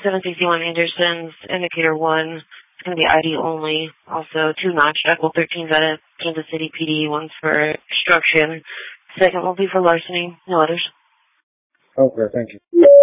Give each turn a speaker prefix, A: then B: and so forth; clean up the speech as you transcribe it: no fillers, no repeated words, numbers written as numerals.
A: 761 Anderson's indicator 1. It's going to be ID only. Also, 2 notch, Echo 13's out of Kansas City PD. One's for obstruction. Second will be for larceny. No others.
B: Okay, thank you.